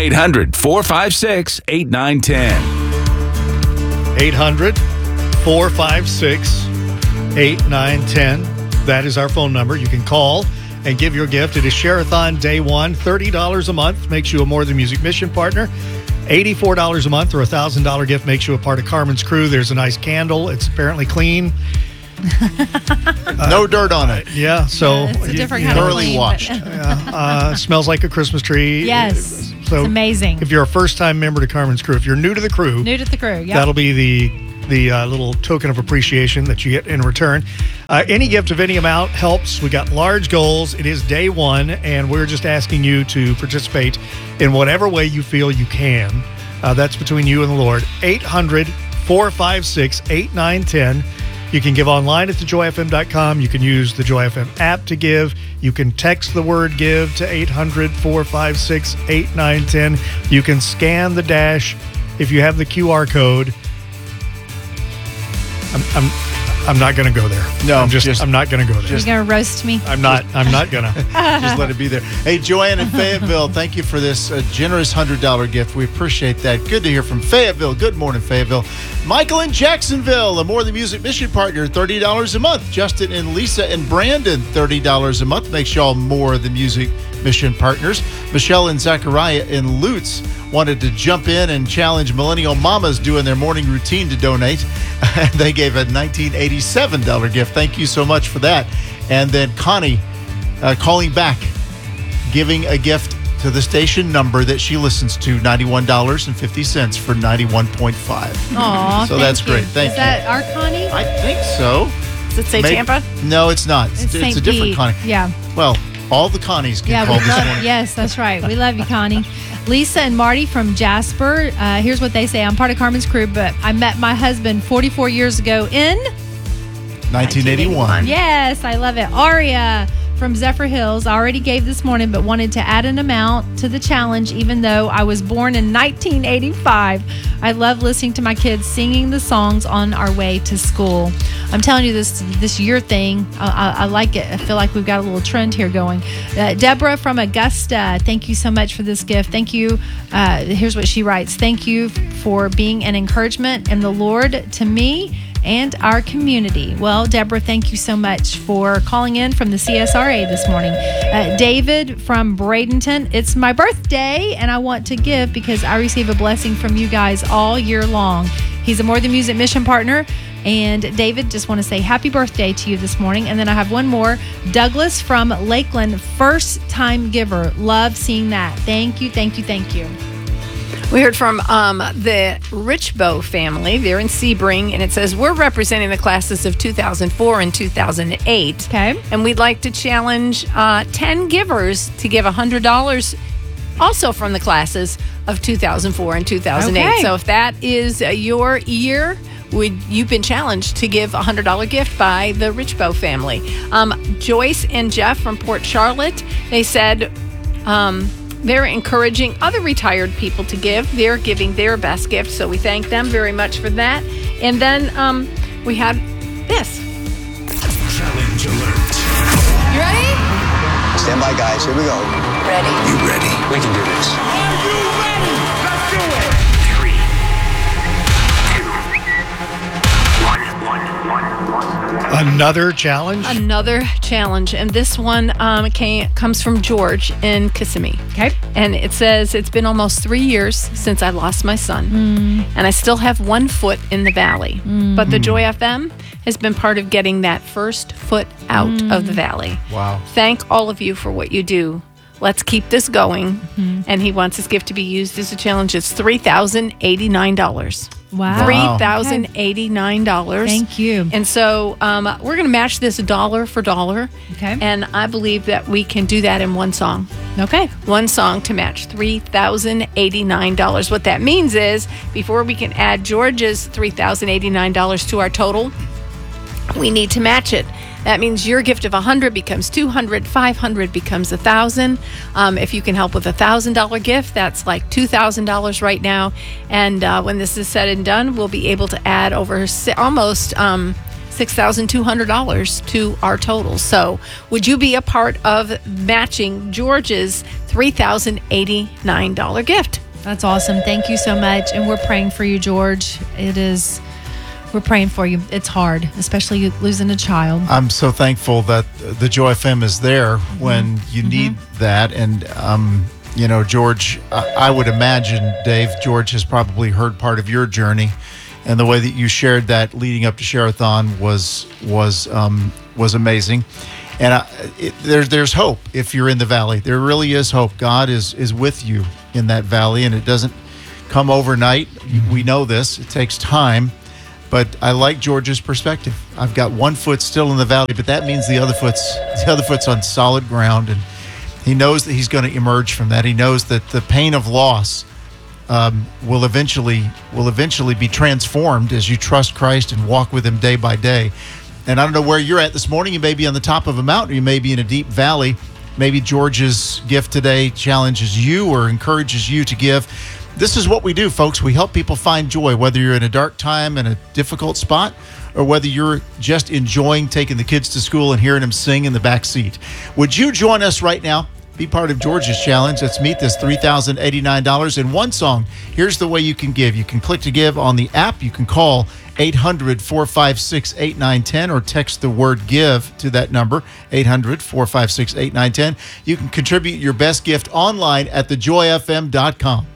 1-800-456-8910. 800-456-8910. That is our phone number. You can call and give your gift. It is Share-a-thon Day 1, $30 a month. Makes you a More Than Music Mission partner. $84 a month or a $1,000 gift makes you a part of Carmen's crew. There's a nice candle. It's apparently clean. No dirt on it. Yeah, so it's a different kind of thoroughly clean, washed. smells like a Christmas tree. Yes, so it's amazing. If you're a first-time member to Carmen's crew, if you're new to the crew, that'll be the little token of appreciation that you get in return. Any gift of any amount helps. We got large goals. It is day 1, and we're just asking you to participate in whatever way you feel you can. That's between you and the Lord. 800-456-8910. You can give online at thejoyfm.com. You can use the Joy FM app to give. You can text the word give to 800-456-8910. You can scan the dash if you have the QR code. I'm not going to go there. No, I'm not going to go there. You're going to roast me? I'm not going to. Just let it be there. Hey, Joanne in Fayetteville, thank you for this generous $100 gift. We appreciate that. Good to hear from Fayetteville. Good morning, Fayetteville. Michael in Jacksonville, a More Than Music Mission partner, $30 a month. Justin and Lisa in Brandon, $30 a month. Makes y'all More Than Music Mission partners. Michelle and Zachariah in Lutz wanted to jump in and challenge millennial mamas doing their morning routine to donate. They gave a $1987 gift. Thank you so much for that. And then Connie calling back, giving a gift to the station number that she listens to, $91.50 for 91.5. Aw, so that's great. Thank you. Is that our Connie? I think so. Does it say Tampa? No, it's not. It's a different Connie. Yeah. Well, all the Connies get called this morning. Yes, that's right. We love you, Connie. Lisa and Marty from Jasper. Here's what they say. I'm part of Carmen's crew, but I met my husband 44 years ago in 1981. Yes, I love it. Aria from Zephyr Hills. I already gave this morning, but wanted to add an amount to the challenge, even though I was born in 1985. I love listening to my kids singing the songs on our way to school. I'm telling you, this year thing, I like it. I feel like we've got a little trend here going. Deborah from Augusta, thank you so much for this gift. Thank you. Here's what she writes. Thank you for being an encouragement in the Lord to me and our community. Well, Deborah, thank you so much for calling in from the CSRA this morning. David from Bradenton, it's my birthday, and I want to give because I receive a blessing from you guys all year long. He's a More Than Music Mission partner. And David, just want to say happy birthday to you this morning. And then I have one more. Douglas from Lakeland, first time giver. Love seeing that. Thank you, thank you, thank you. We heard from the Richbow family. They're in Sebring, and it says, we're representing the classes of 2004 and 2008. Okay. And we'd like to challenge 10 givers to give $100 also from the classes of 2004 and 2008. Okay. So if that is your year, you've been challenged to give a $100 gift by the Richbow family. Joyce and Jeff from Port Charlotte, they said they're encouraging other retired people to give. They're giving their best gift, so we thank them very much for that. And then we had this. Challenge alert. You ready? Stand by, guys. Here we go. Ready. You ready? We can do this. Are you ready? Let's do it. 3, 2, 1. Another challenge? Another challenge. And this one comes from George in Kissimmee. Okay. And it says, it's been almost 3 years since I lost my son. And I still have 1 foot in the valley. But the Joy FM has been part of getting that first foot out of the valley. Wow. Thank all of you for what you do. Let's keep this going. And he wants his gift to be used as a challenge. It's $3,089. Wow. $3,089. Thank you. And so we're going to match this dollar for dollar. Okay. And I believe that we can do that in one song. Okay. One song to match $3,089. What that means is before we can add George's $3,089 to our total, we need to match it. That means your gift of $100 becomes $200, $500 becomes $1,000. If you can help with $1,000 gift, that's like $2,000 right now. And when this is said and done, we'll be able to add over almost $6,200 to our total. So would you be a part of matching George's $3,089 gift? That's awesome. Thank you so much. And we're praying for you, George. We're praying for you. It's hard, especially losing a child. I'm so thankful that the Joy FM is there when you need that. And, George, I would imagine, Dave, George has probably heard part of your journey. And the way that you shared that leading up to Share-a-thon was amazing. And there's hope if you're in the valley. There really is hope. God is with you in that valley, and it doesn't come overnight. We know this. It takes time. But I like George's perspective. I've got one foot still in the valley, but that means the other foot's on solid ground, and he knows that he's going to emerge from that. He knows that the pain of loss will eventually be transformed as you trust Christ and walk with him day by day. And I don't know where you're at this morning. You may be on the top of a mountain, or you may be in a deep valley. Maybe George's gift today challenges you or encourages you to give. This is what we do, folks. We help people find joy, whether you're in a dark time and a difficult spot, or whether you're just enjoying taking the kids to school and hearing them sing in the back seat. Would you join us right now? Be part of George's challenge. Let's meet this $3,089 in one song. Here's the way you can give. You can click to give on the app. You can call 800-456-8910 or text the word give to that number, 800-456-8910. You can contribute your best gift online at thejoyfm.com.